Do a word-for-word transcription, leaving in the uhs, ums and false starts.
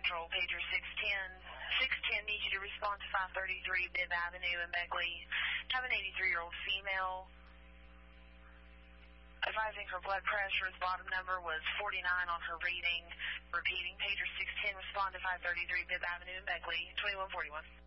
Central, pager six ten. six ten needs you to respond to five thirty-three Bibb Avenue in Beckley. Have an eighty-three-year-old female. Advising her blood pressure, his bottom number was forty-nine on her reading. Repeating, pager six ten, respond to five thirty-three Bibb Avenue in Beckley, twenty-one forty-one.